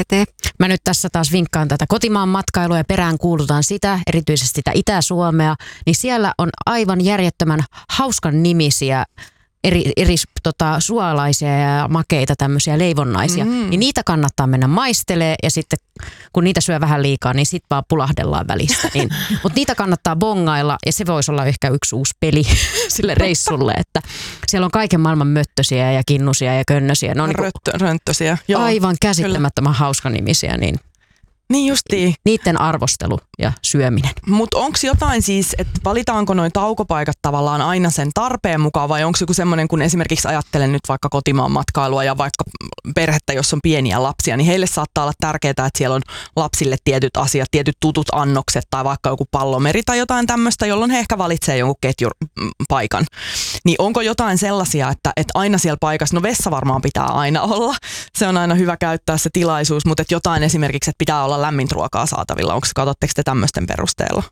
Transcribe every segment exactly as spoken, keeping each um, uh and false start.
pätee. Mä nyt tässä taas vinkkaan tätä kotimaan matkailua ja perään kuulutaan sitä, erityisesti sitä Itä-Suomea, niin siellä on aivan järjettömän hauskan nimisiä eri, eri tota, suolaisia ja makeita tämmöisiä leivonnaisia, mm. niin niitä kannattaa mennä maistelee ja sitten kun niitä syö vähän liikaa, niin sit vaan pulahdellaan välistä. Niin. Mutta niitä kannattaa bongailla ja se voisi olla ehkä yksi uusi peli sille reissulle, että siellä on kaiken maailman möttösiä ja kinnusia ja könnösiä. Ne on Röttö, rönttösiä. Joo, aivan käsittämättömän hauskanimisiä, niin Niin justiin. Niiden arvostelu ja syöminen. Mutta onko jotain siis, että valitaanko noin taukopaikat tavallaan aina sen tarpeen mukaan vai onko joku semmoinen, kun esimerkiksi ajattelen nyt vaikka kotimaan matkailua ja vaikka perhettä, jos on pieniä lapsia, niin heille saattaa olla tärkeää, että siellä on lapsille tietyt asiat, tietyt tutut annokset tai vaikka joku pallomeri tai jotain tämmöistä, jolloin he ehkä valitsee jonkun ketjupaikan. Niin onko jotain sellaisia, että, että aina siellä paikassa, no vessa varmaan pitää aina olla, se on aina hyvä käyttää se tilaisuus, mutta että jotain esimerkiksi, että pitää olla lämmintä ruokaa saatavilla. Onko katsotteko te tämmöisten perusteella?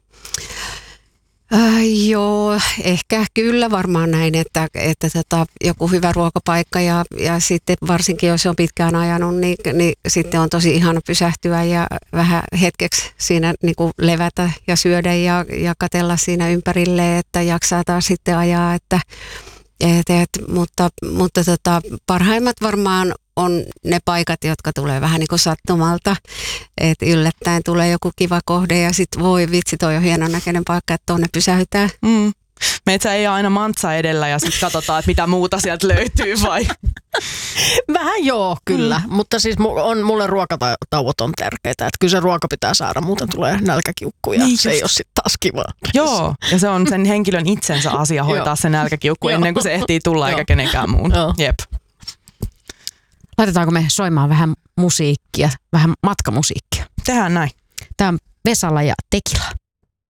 Äh, joo, ehkä kyllä varmaan näin, että, että tota, joku hyvä ruokapaikka ja, ja sitten varsinkin jos on pitkään ajanut, niin, niin sitten on tosi ihana pysähtyä ja vähän hetkeksi siinä niin kuin levätä ja syödä ja, ja katsella siinä ympärille, että jaksaa taas sitten ajaa, että et, et, mutta, mutta tota, parhaimmat varmaan on ne paikat, jotka tulee vähän niin kuin sattumalta, että yllättäen tulee joku kiva kohde ja sitten voi vitsi, toi on hienon näköinen paikka, että tuonne pysähytään. Mm. Meitä ei ole aina mantsa edellä ja sitten katsotaan, että mitä muuta sieltä löytyy vai? Vähän joo, kyllä, mm. mutta siis on, mulle ruokatauot on tärkeitä, että kyllä se ruoka pitää saada, muuten tulee nälkäkiukku ja niin se just. Ei ole sitten taas kivaa. Joo, ja se on sen henkilön itsensä asia hoitaa se nälkäkiukku ennen kuin se ehtii tulla eikä kenenkään muun. Jep. Laitetaanko me soimaan vähän musiikkia, vähän matkamusiikkia? Tehdään näin. Tämä on Vesala ja Tekila.